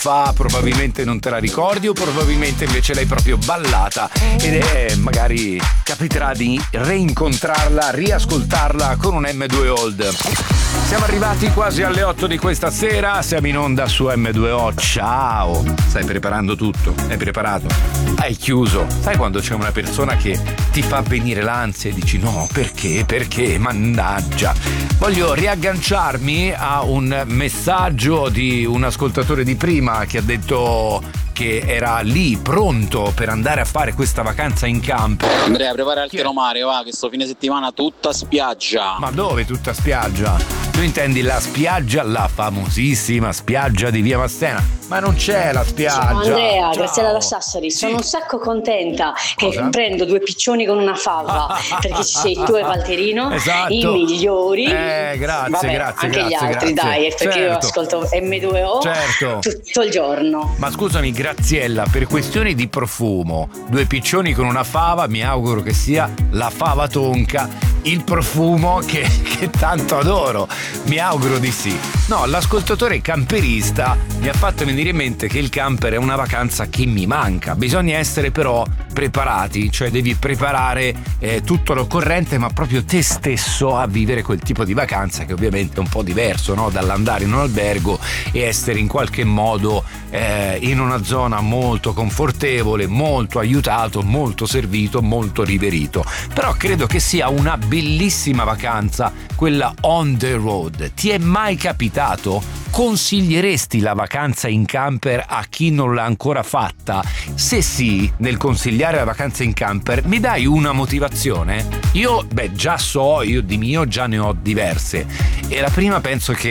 fa, probabilmente non te la ricordi o probabilmente invece l'hai proprio ballata ed magari capiterà di reincontrarla, riascoltarla con un M2 Old. Siamo arrivati quasi alle 8 di questa sera, siamo in onda su M2O. Ciao! Stai preparando tutto? Hai preparato? Hai chiuso? Sai quando c'è una persona che ti fa venire l'ansia e dici no, perché? Perché? Mannaggia! Voglio riagganciarmi a un messaggio di un ascoltatore di prima che ha detto che era lì pronto per andare a fare questa vacanza in campo. Andrea, prepara il teromare, va, che sto fine settimana tutta spiaggia. Ma dove tutta spiaggia? Tu intendi la spiaggia, la famosissima spiaggia di Via Mastena? Ma non c'è la spiaggia. Ciao Andrea, Ciao. Graziella da Sassari. Sono un sacco contenta che prendo due piccioni con una fava perché ci sei tu e Valterino, esatto. I migliori. Grazie, vabbè, grazie, anche gli altri, dai, perché certo. io ascolto M2O tutto il giorno. Ma scusami Graziella, per questioni di profumo, due piccioni con una fava, mi auguro che sia la fava tonka, il profumo che tanto adoro, mi auguro di sì. No, l'ascoltatore camperista mi ha fatto venire in mente che il camper è una vacanza che mi manca. Bisogna essere però preparati, cioè devi preparare tutto l'occorrente, ma proprio te stesso a vivere quel tipo di vacanza che ovviamente è un po' diverso, no? Dall'andare in un albergo e essere in qualche modo in una zona molto confortevole, molto aiutato, molto servito, molto riverito. Però credo che sia una bellissima vacanza quella on the road. Ti è mai capitato? Consiglieresti la vacanza in camper a chi non l'ha ancora fatta? Se sì, nel consigliare la vacanza in camper mi dai una motivazione? Io di mio già ne ho diverse e la prima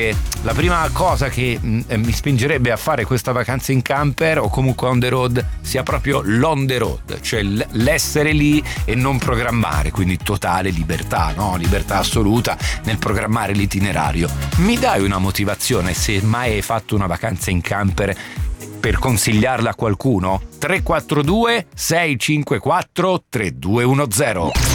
cosa che mi spingerebbe a fare questa vacanza in camper o comunque on the road sia proprio l'on the road, cioè l'essere lì e non programmare, quindi totale libertà, no? Libertà assoluta nel programmare l'itinerario. Mi dai una motivazione se mai hai fatto una vacanza in camper per consigliarla a qualcuno? 342 654 3210.